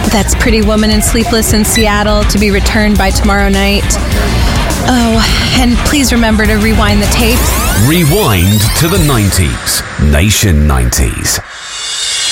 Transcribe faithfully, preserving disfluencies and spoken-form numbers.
That's Pretty Woman and Sleepless in Seattle, to be returned by tomorrow night. Oh, and please remember to rewind the tapes. Rewind to the nineties. Nation nineties.